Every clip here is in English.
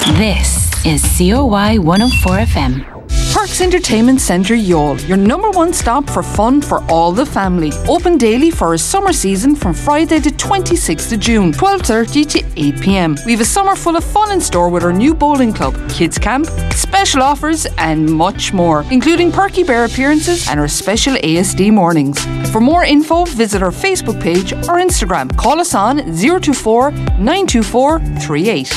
This is COY 104 FM. Parks Entertainment Centre Youghal, your number one stop for fun for all the family. Open daily for our summer season from Friday the 26th of June, 12:30 to 8 p.m. We have a summer full of fun in store with our new bowling club, kids camp, special offers and much more, including Perky Bear appearances and our special ASD mornings. For more info, visit our Facebook page or Instagram. Call us on 024 924 38.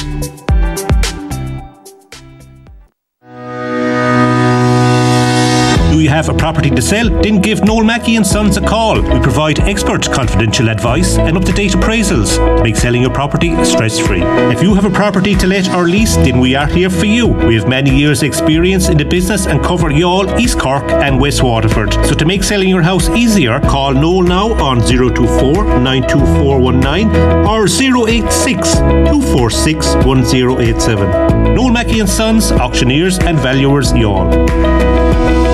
Do you have a property to sell? Then give Noel Mackey & Sons a call. We provide expert confidential advice and up-to-date appraisals to make selling your property stress-free. If you have a property to let or lease, then we are here for you. We have many years' experience in the business and cover Youghal, East Cork and West Waterford. So to make selling your house easier, call Noel now on 024 92419 or 086 246 1087. Noel Mackey & Sons, auctioneers and valuers, Youghal.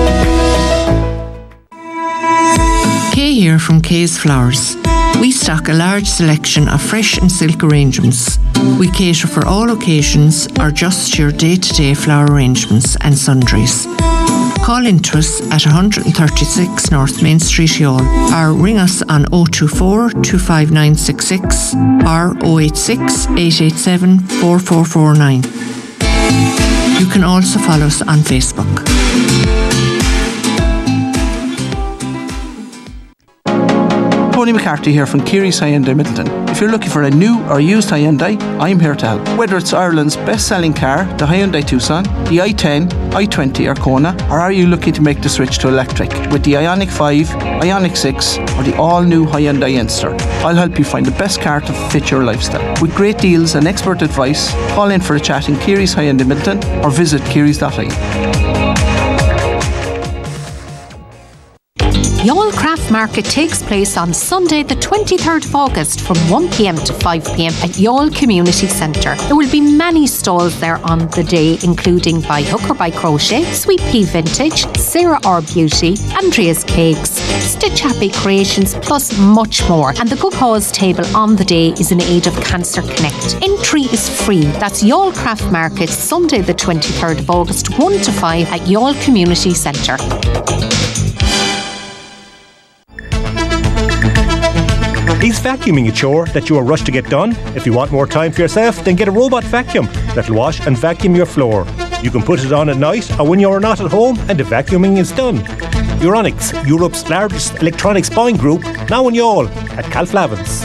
Kay here from Kay's Flowers. We stock a large selection of fresh and silk arrangements. We cater for all occasions or just your day-to-day flower arrangements and sundries. Call into us at 136 North Main Street, Youghal, or ring us on 024 25966 or 086 887 4449. You can also follow us on Facebook. Tony McCarthy here from Keary's Hyundai Middleton. If you're looking for a new or used Hyundai, I'm here to help. Whether it's Ireland's best-selling car, the Hyundai Tucson, the i10, i20 or Kona, or are you looking to make the switch to electric with the Ioniq 5, Ioniq 6 or the all-new Hyundai Enster? I'll help you find the best car to fit your lifestyle. With great deals and expert advice, call in for a chat in Keary's Hyundai Middleton or visit kearys.ie. Youghal Craft Market takes place on Sunday the 23rd of August from 1pm to 5pm at Youghal Community Centre. There will be many stalls there on the day, including By Hook or By Crochet, Sweet Pea Vintage, Sarah R Beauty, Andrea's Cakes, Stitch Happy Creations, plus much more. And the Good Cause table on the day is in aid of Cancer Connect. Entry is free. That's Youghal Craft Market, Sunday the 23rd of August, 1 to 5 at Youghal Community Centre. Is vacuuming a chore that you are rushed to get done? If you want more time for yourself, then get a robot vacuum that'll wash and vacuum your floor. You can put it on at night or when you're not at home and the vacuuming is done. Euronics, Europe's largest electronics buying group, now in Youghal at Calflavins.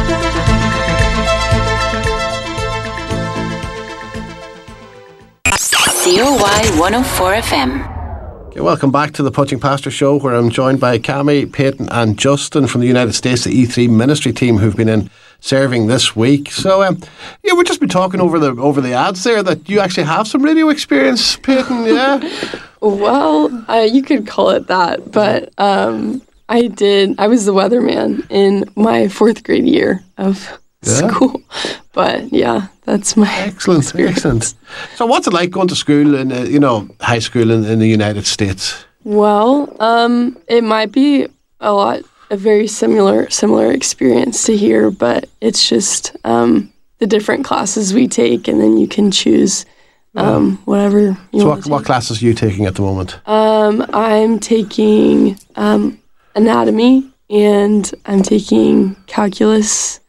COY 104 FM. Okay, welcome back to the Punching Pastor Show, where I'm joined by Cammy, Peyton and Justin from the United States, the E3 ministry team, who've been in serving this week. So, we've just been talking over the ads there that you actually have some radio experience, Peyton, yeah? Well, you could call it that, but I was the weatherman in my 4th grade year of school. But yeah, that's my experience. So what's it like going to school in high school in the United States? Well, it might be a very similar experience to here, but it's just the different classes we take, and then you can choose whatever you want. So what classes are you taking at the moment? I'm taking anatomy, and I'm taking calculus,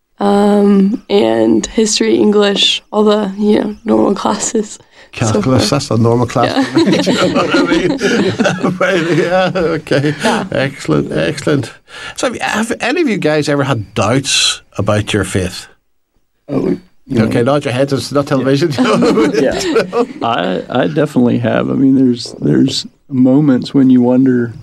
and history, English, all the normal classes. Calculus, that's a normal class. Yeah. Do you know what I mean? Yeah, okay. Yeah. Excellent. So have any of you guys ever had doubts about your faith? Oh, okay, nod your heads, it's not television. Yeah. I definitely have. I mean, there's moments when you wonder,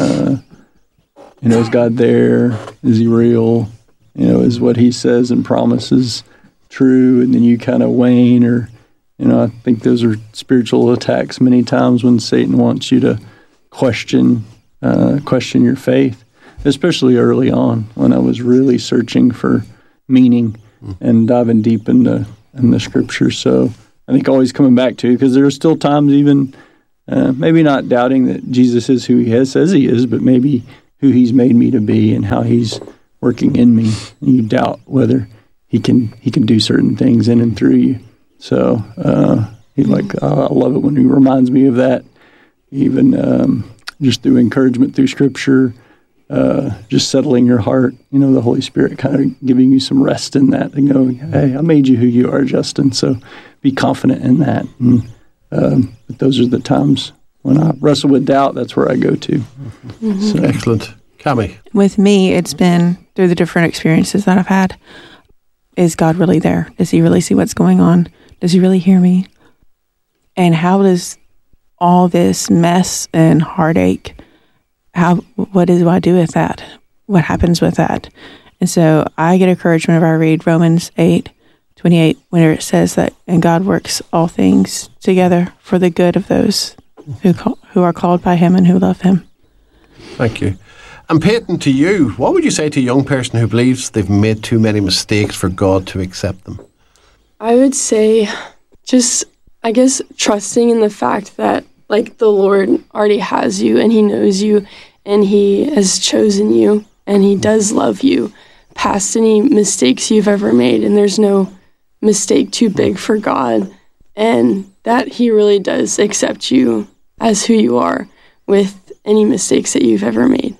is God there? Is he real? Is what he says and promises true? And then you kind of wane, or, I think those are spiritual attacks many times when Satan wants you to question your faith, especially early on when I was really searching for meaning and diving deep in the scripture. So I think always coming back to, because there are still times even maybe not doubting that Jesus is who he says he is, but maybe who he's made me to be and how he's working in me, and you doubt whether he can do certain things in and through you. So I love it when he reminds me of that, even just through encouragement through Scripture, just settling your heart, the Holy Spirit kind of giving you some rest in that and go, hey, I made you who you are, Justin, so be confident in that. And, but those are the times when I wrestle with doubt, that's where I go to. So. Excellent. Cami? With me, it's been through the different experiences that I've had. Is God really there? Does he really see what's going on? Does he really hear me? And how does all this mess and heartache, what do I do with that? What happens with that? And so I get encouragement whenever I read Romans 8:28, where it says that, and God works all things together for the good of those who are called by him and who love him. Thank you. And Peyton, to you, what would you say to a young person who believes they've made too many mistakes for God to accept them? I would say just, I guess, trusting in the fact that, like, the Lord already has you and he knows you and he has chosen you and he does love you past any mistakes you've ever made. And there's no mistake too big for God, and that he really does accept you as who you are with any mistakes that you've ever made.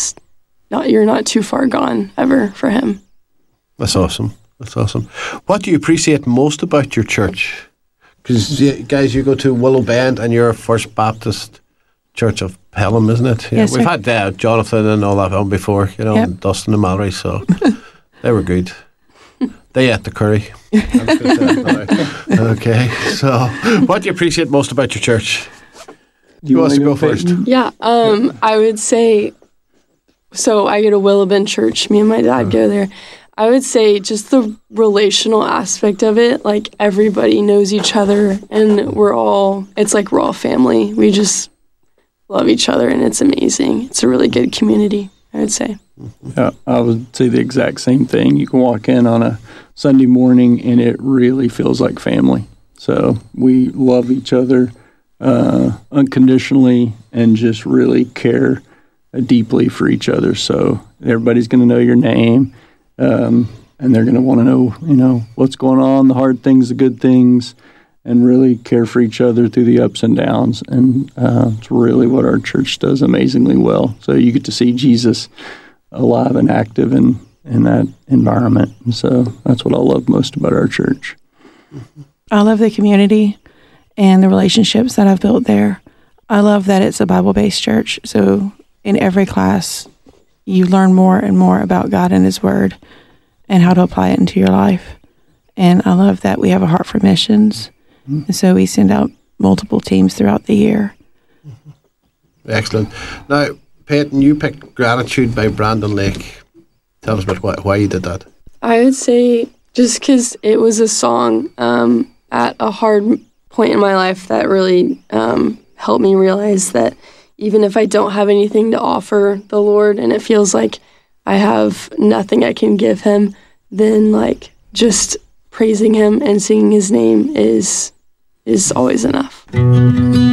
You're not too far gone ever for him. That's awesome. That's awesome. What do you appreciate most about your church? Because, guys, you go to Willow Bend and you're First Baptist Church of Pelham, isn't it? Yes, we've sir. had Jonathan and all that on before, Yep. and Dustin and Mallory, so they were good. They ate the curry. I'm just gonna say that now. Okay, so what do you appreciate most about your church? Who wants to go first? Yeah, I would say, so I go to Willow Bend Church. Me and my dad go there. I would say just the relational aspect of it, like everybody knows each other and it's like we're all family. We just love each other and it's amazing. It's a really good community, I would say. I would say the exact same thing. You can walk in on a Sunday morning and it really feels like family. So we love each other unconditionally and just really care deeply for each other. So everybody's going to know your name, and they're going to want to know, what's going on, the hard things, the good things, and really care for each other through the ups and downs. And it's really what our church does amazingly well. So you get to see Jesus alive and active in that environment. And so that's what I love most about our church. I love the community and the relationships that I've built there. I love that it's a Bible-based church. So in every class, you learn more and more about God and his word and how to apply it into your life. And I love that we have a heart for missions. Mm-hmm. And so we send out multiple teams throughout the year. Excellent. Now, Peyton, you picked Gratitude by Brandon Lake. Tell us about why you did that. I would say just because it was a song at a hard point in my life that really helped me realize that even if I don't have anything to offer the Lord and it feels like I have nothing I can give him, then like just praising him and singing his name is always enough.